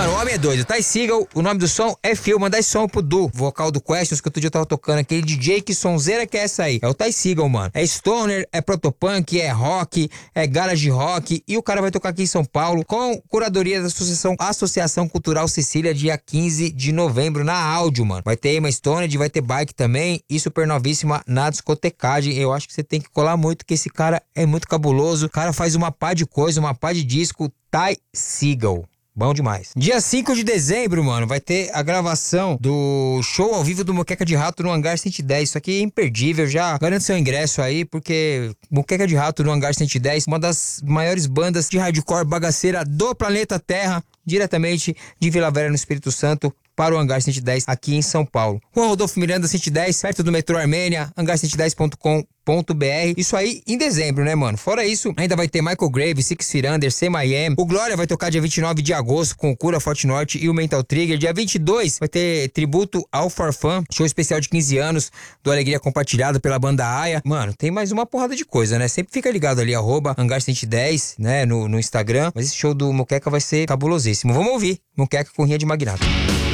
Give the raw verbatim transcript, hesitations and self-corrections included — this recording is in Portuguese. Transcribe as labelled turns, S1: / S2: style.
S1: Mano, o homem é doido. Ty Segall, o nome do som é Feel. Mandar esse som pro Du, vocal do Questions, que outro dia eu tava tocando. Aquele D J que sonzeira que é essa aí. É o Ty Segall, mano. É stoner, é protopunk, é rock, é garage rock. E o cara vai tocar aqui em São Paulo com curadoria da Associação, Associação Cultural Cecília, dia quinze de novembro, na áudio, mano. Vai ter Emma Stone, vai ter bike também. E super novíssima na discotecagem. Eu acho que você tem que colar muito, que esse cara é muito cabuloso. O cara faz uma pá de coisa, uma pá de disco. Ty Segall. Bom demais. Dia cinco de dezembro, mano, vai ter a gravação do show ao vivo do Moqueca de Rato no Hangar cento e dez. Isso aqui é imperdível, já garante seu ingresso aí, porque Moqueca de Rato no Hangar cento e dez, uma das maiores bandas de hardcore bagaceira do planeta Terra, diretamente de Vila Velha, no Espírito Santo, para o Hangar cento e dez aqui em São Paulo. Rua Rodolfo Miranda cento e dez, perto do metrô Armênia, hangar cento e dez ponto com ponto b r. Isso aí em dezembro, né, mano? Fora isso, ainda vai ter Michael Graves, Six Feet Under, C M I M. O Glória vai tocar dia vinte e nove de agosto com o Cura, Forte Norte e o Mental Trigger. Dia vinte e dois vai ter tributo ao Farfã, show especial de quinze anos do Alegria Compartilhada pela banda Aya. Mano, tem mais uma porrada de coisa, né? Sempre fica ligado ali, arroba Hangar cento e dez, né, no, no Instagram. Mas esse show do Moqueca vai ser cabulosíssimo. Vamos ouvir Moqueca com Rinha de Magnata.